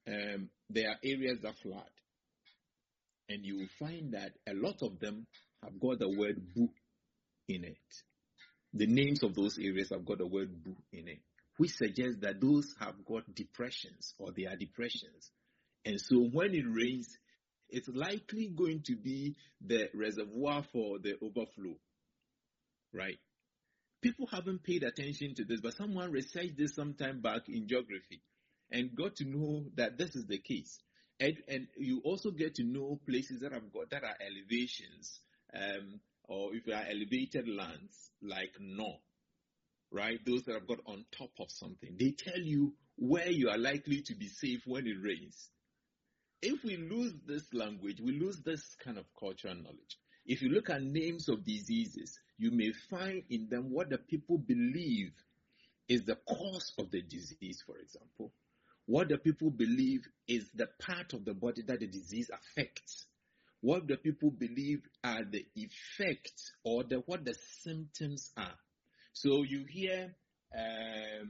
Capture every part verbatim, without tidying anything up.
um, there are areas that flood. And you will find that a lot of them have got the word bu in it. The names of those areas have got the word bu in it, which suggests that those have got depressions or they are depressions. And so when it rains, it's likely going to be the reservoir for the overflow, right? People haven't paid attention to this, but someone researched this some time back in geography and got to know that this is the case. And, and you also get to know places that have got that are elevations, um, or if you are elevated lands like no, right? Those that have got on top of something. They tell you where you are likely to be safe when it rains. If we lose this language, we lose this kind of cultural knowledge. If you look at names of diseases, you may find in them what the people believe is the cause of the disease, for example. What the people believe is the part of the body that the disease affects. What the people believe are the effects or the what the symptoms are. So you hear um,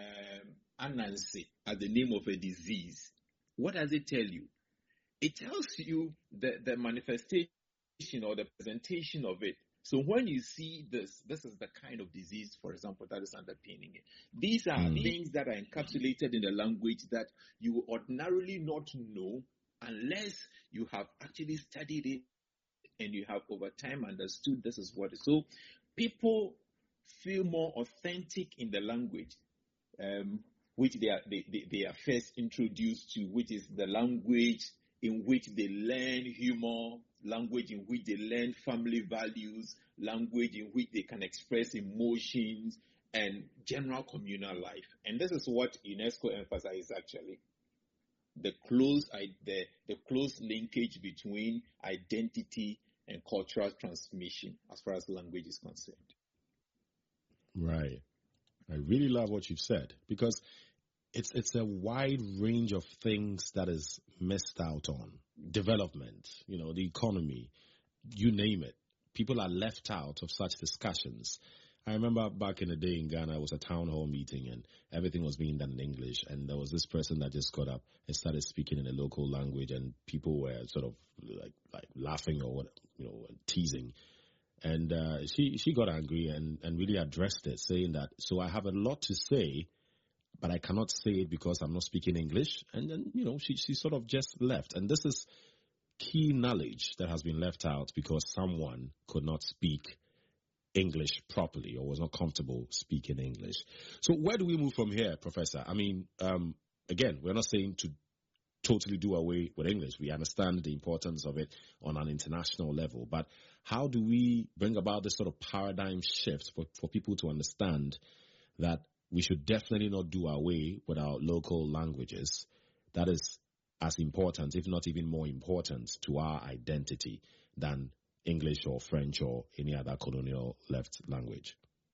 um, Anansi as the name of a disease. What does it tell you? It tells you the, the manifestation or the presentation of it. So when you see this, this is the kind of disease, for example, that is underpinning it. These are mm. things that are encapsulated in the language that you would ordinarily not know unless you have actually studied it and you have over time understood this is what it is. So people feel more authentic in the language um, which they are, they, they, they are first introduced to, which is the language in which they learn humor, language in which they learn family values, language in which they can express emotions and general communal life. And this is what UNESCO emphasizes actually. The close, the, the close linkage between identity and cultural transmission as far as language is concerned. Right. I really love what you've said because It's it's a wide range of things that is missed out on. Development, you know, the economy, you name it. People are left out of such discussions. I remember back in the day in Ghana, it was a town hall meeting and everything was being done in English. And there was this person that just got up and started speaking in a local language and people were sort of like like laughing or, what, you know, teasing. And uh, she, she got angry and, and really addressed it, saying that, so I have a lot to say, but I cannot say it because I'm not speaking English. And then, you know, she, she sort of just left. And this is key knowledge that has been left out because someone could not speak English properly or was not comfortable speaking English. So where do we move from here, Professor? I mean, um, again, we're not saying to totally do away with English. We understand the importance of it on an international level. But how do we bring about this sort of paradigm shift for, for people to understand that we should definitely not do away with our local languages? That is as important, if not even more important, to our identity than English or French or any other colonial left language.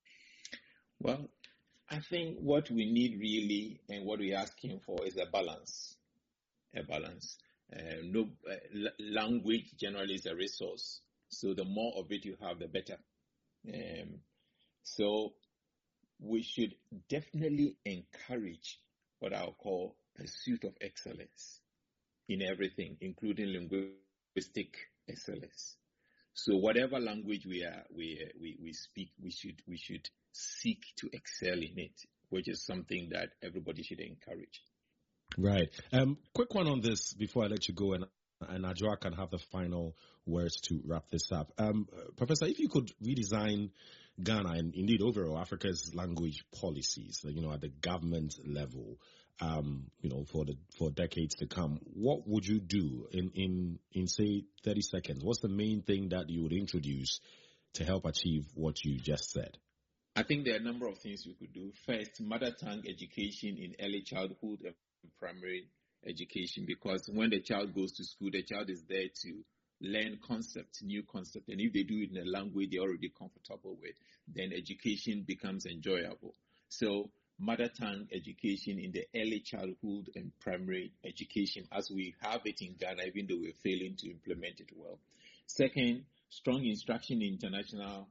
Well, I think what we need really and what we're asking for is a balance. A balance. Uh, no, uh, l- language generally is a resource. So the more of it you have, the better. Um, so we should definitely encourage what I'll call pursuit of excellence in everything, including linguistic excellence. So whatever language we are, we, we, we speak, we should, we should seek to excel in it, which is something that everybody should encourage. Right. Um, quick one on this before I let you go, and and Adjoa can have the final words to wrap this up. Um, uh, Professor, if you could redesign Ghana and indeed overall Africa's language policies, you know, at the government level, um, you know, for the for decades to come, what would you do in in in say thirty seconds? What's the main thing that you would introduce to help achieve what you just said? I think there are a number of things we could do. First, mother tongue education in early childhood and primary education, because when the child goes to school, the child is there to learn concepts, new concepts, and if they do it in a language they're already comfortable with, then education becomes enjoyable. So mother tongue education in the early childhood and primary education as we have it in Ghana, even though we're failing to implement it well. Second, strong instruction in international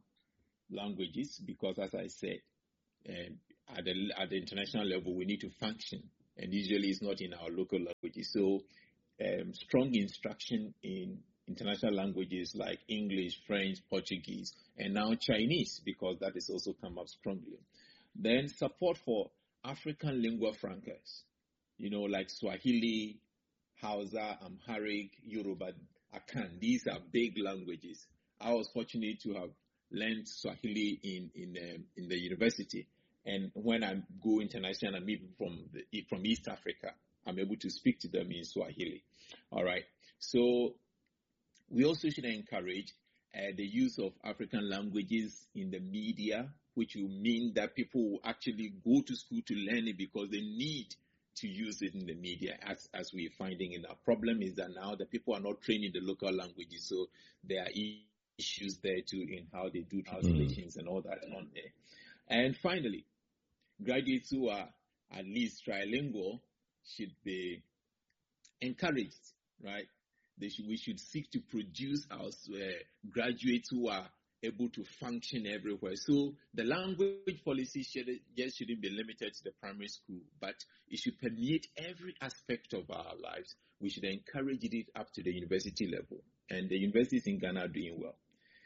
languages, because as I said, uh, at, the, at the international level we need to function and usually it's not in our local languages. So um, strong instruction in international languages like English, French, Portuguese, and now Chinese, because that has also come up strongly. Then support for African lingua francas, you know, like Swahili, Hausa, Amharic, Yoruba, Akan. These are big languages. I was fortunate to have learned Swahili in in um, in the university, and when I go international and meet from the, from East Africa, I'm able to speak to them in Swahili. All right. So we also should encourage uh, the use of African languages in the media, which will mean that people will actually go to school to learn it because they need to use it in the media, as as we're finding. In our problem is that now the people are not trained in the local languages, so there are issues there too in how they do translations mm. and all that on there. And finally, graduates who are at least trilingual should be encouraged, right? They should, we should seek to produce our uh, graduates who are able to function everywhere. So the language policy should, just shouldn't be limited to the primary school, but it should permeate every aspect of our lives. We should encourage it up to the university level. And the universities in Ghana are doing well.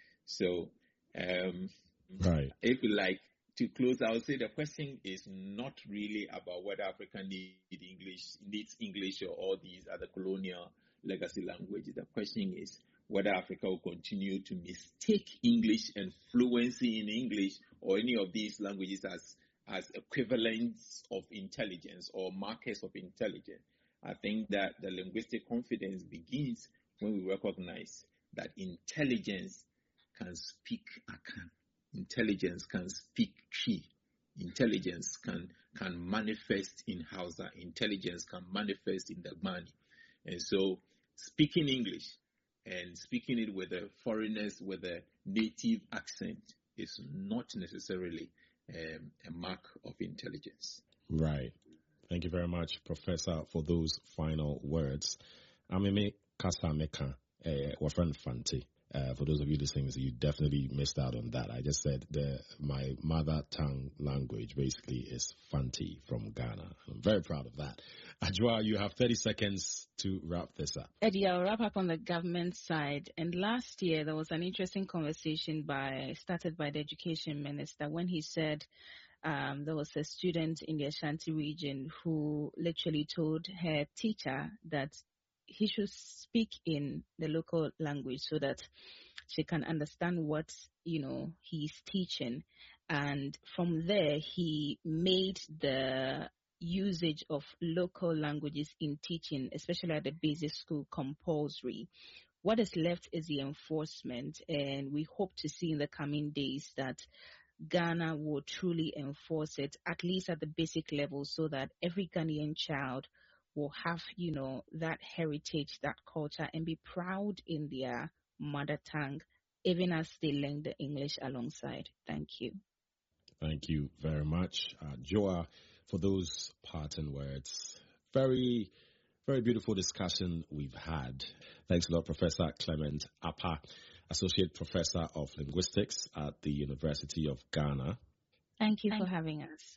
So um, right. if you like to close, I would say the question is not really about whether Africa need English, needs English or all these other colonial legacy languages. The question is whether Africa will continue to mistake English and fluency in English or any of these languages as, as equivalents of intelligence or markers of intelligence. I think that the linguistic confidence begins when we recognize that intelligence can speak Akan. Intelligence can speak Chi. Intelligence can, can manifest in Hausa. Intelligence can manifest in Dagbani. And so speaking English and speaking it with a foreigners with a native accent is not necessarily um, a mark of intelligence. Right. Thank you very much, Professor, for those final words. Ameme Kasameka, Wafran Fanti. Uh, for those of you listening, you definitely missed out on that. I just said the my mother tongue language basically is Fanti from Ghana. I'm very proud of that. Ajwa, you have thirty seconds to wrap this up. Eddie, I'll wrap up on the government side. And last year, there was an interesting conversation by started by the education minister when he said um, there was a student in the Ashanti region who literally told her teacher that he should speak in the local language so that she can understand what, you know, he's teaching. And from there, he made the usage of local languages in teaching, especially at the basic school, compulsory. What is left is the enforcement, and we hope to see in the coming days that Ghana will truly enforce it, at least at the basic level, so that every Ghanaian child will have, you know, that heritage, that culture, and be proud in their mother tongue, even as they learn the English alongside. Thank you. Thank you very much, uh, Joa, for those parting words. Very, very beautiful discussion we've had. Thanks a lot, Professor Clement Apa, Associate Professor of Linguistics at the University of Ghana. Thank you for having us.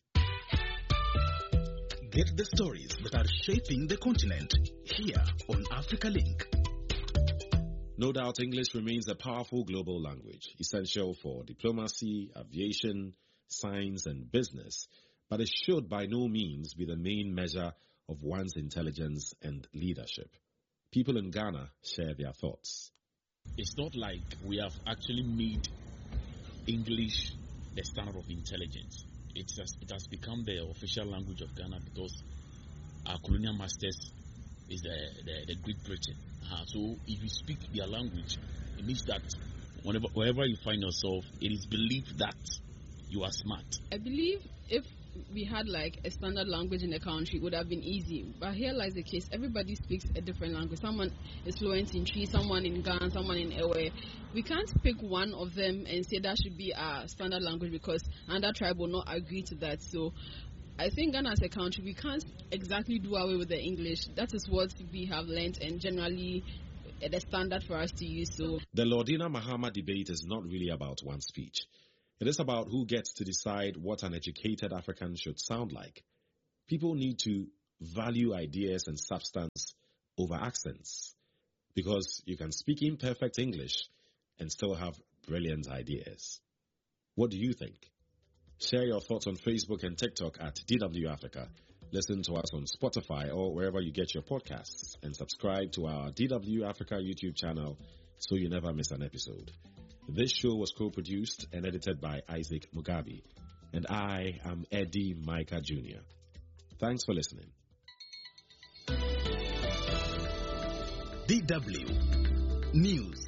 Get the stories that are shaping the continent here on Africa Link. No doubt English remains a powerful global language, essential for diplomacy, aviation, science, and business, but it should by no means be the main measure of one's intelligence and leadership. People in Ghana share their thoughts. It's not like we have actually made English the standard of intelligence. It has, it has become the official language of Ghana because our colonial masters is the, the, the Great Britain. Uh, so if you speak their language, it means that whenever, wherever you find yourself, it is believed that you are smart. I believe if we had like a standard language in the country, it would have been easy. But here lies the case. Everybody speaks a different language. Someone is fluent in Tree, someone in Ghana, someone in Ewe. We can't pick one of them and say that should be our standard language because another tribe will not agree to that. So I think Ghana as a country, we can't exactly do away with the English. That is what we have learned and generally the standard for us to use. So the Lordina Mahama debate is not really about one speech. It is about who gets to decide what an educated African should sound like. People need to value ideas and substance over accents, because you can speak imperfect English and still have brilliant ideas. What do you think? Share your thoughts on Facebook and TikTok at D W Africa. Listen to us on Spotify or wherever you get your podcasts, and subscribe to our D W Africa YouTube channel so you never miss an episode. This show was co-produced and edited by Isaac Mugabe, and I am Eddie Micah Junior Thanks for listening. D W News.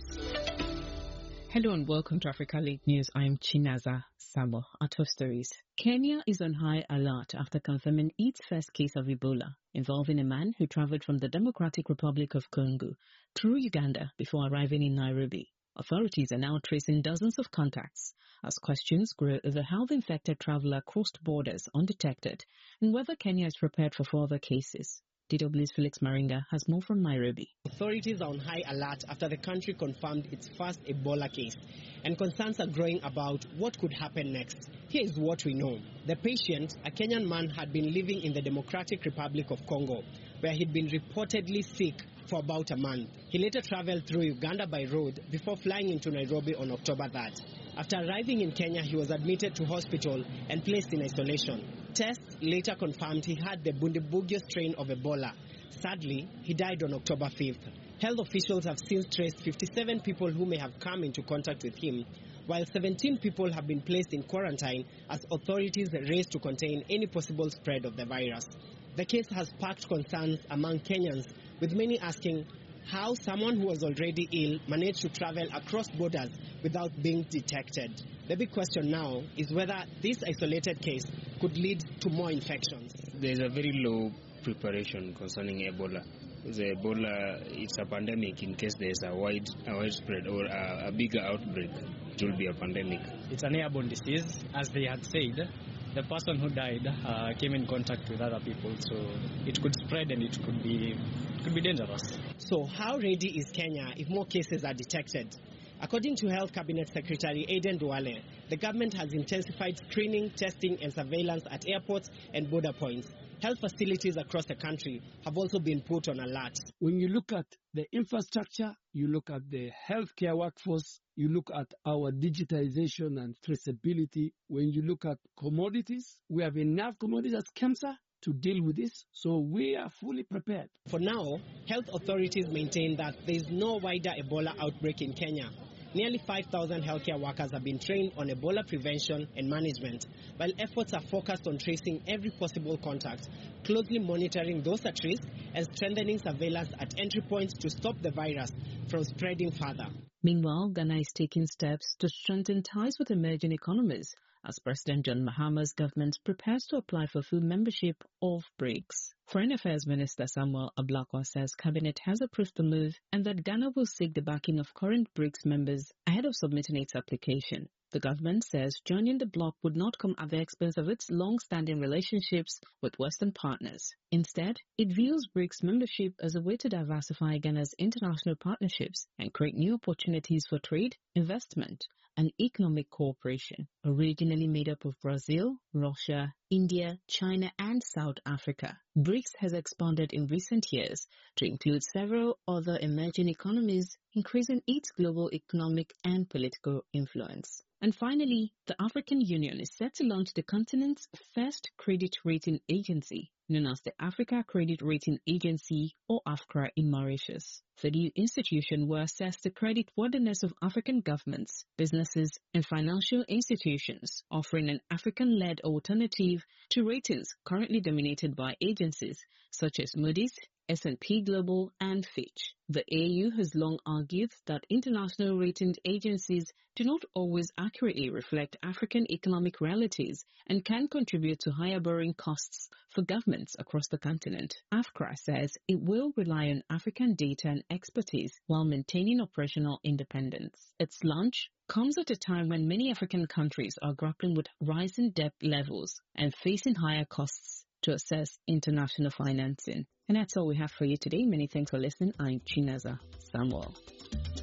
Hello and welcome to Africa Link News. I'm Chinaza Samuel. Our top stories. Kenya is on high alert after confirming its first case of Ebola involving a man who traveled from the Democratic Republic of Congo through Uganda before arriving in Nairobi. Authorities are now tracing dozens of contacts as questions grow over how the infected traveler crossed borders undetected and whether Kenya is prepared for further cases. D W's Felix Maringa has more from Nairobi. Authorities are on high alert after the country confirmed its first Ebola case, and concerns are growing about what could happen next. Here is what we know. The patient, a Kenyan man, had been living in the Democratic Republic of Congo, where he'd been reportedly sick for about a month. He later traveled through Uganda by road before flying into Nairobi on October third. After arriving in Kenya, he was admitted to hospital and placed in isolation. Tests later confirmed he had the Bundibugyo strain of Ebola. Sadly, he died on October fifth. Health officials have since traced fifty-seven people who may have come into contact with him, while seventeen people have been placed in quarantine as authorities race to contain any possible spread of the virus. The case has sparked concerns among Kenyans, with many asking how someone who was already ill managed to travel across borders without being detected. The big question now is whether this isolated case could lead to more infections. There is a very low preparation concerning Ebola. The Ebola, it's a pandemic. In case there is a wide, a widespread or a, a bigger outbreak, it will be a pandemic. It's an airborne disease, as they had said. The person who died uh, came in contact with other people, so it could spread and it could be it could be dangerous. So how ready is Kenya if more cases are detected? According to Health Cabinet Secretary Aden Duale, the government has intensified screening, testing and surveillance at airports and border points. Health facilities across the country have also been put on alert. When you look at the infrastructure, you look at the healthcare workforce, you look at our digitization and traceability. When you look at commodities, we have enough commodities as KEMSA to deal with this, so we are fully prepared. For now, health authorities maintain that there is no wider Ebola outbreak in Kenya. Nearly five thousand healthcare workers have been trained on Ebola prevention and management, while efforts are focused on tracing every possible contact, closely monitoring those at risk, and strengthening surveillance at entry points to stop the virus from spreading further. Meanwhile, Ghana is taking steps to strengthen ties with emerging economies as President John Mahama's government prepares to apply for full membership of BRICS. Foreign Affairs Minister Samuel Ablakwa says Cabinet has approved the move and that Ghana will seek the backing of current BRICS members ahead of submitting its application. The government says joining the bloc would not come at the expense of its long-standing relationships with Western partners. Instead, it views BRICS membership as a way to diversify Ghana's international partnerships and create new opportunities for trade, investment, and economic cooperation. Originally made up of Brazil, Russia, India, China, and South Africa, BRICS has expanded in recent years to include several other emerging economies, increasing its global economic and political influence. And finally, the African Union is set to launch the continent's first credit rating agency, known as the Africa Credit Rating Agency, or AFCRA, in Mauritius. The new institution will assess the creditworthiness of African governments, businesses, and financial institutions, offering an African-led alternative to ratings currently dominated by agencies such as Moody's, S and P Global, and Fitch. The A U has long argued that international rating agencies do not always accurately reflect African economic realities and can contribute to higher borrowing costs for governments across the continent. AFCRA says it will rely on African data and expertise while maintaining operational independence. Its launch comes at a time when many African countries are grappling with rising debt levels and facing higher costs to access international financing. And that's all we have for you today. Many thanks for listening. I'm Chinaza Samuel.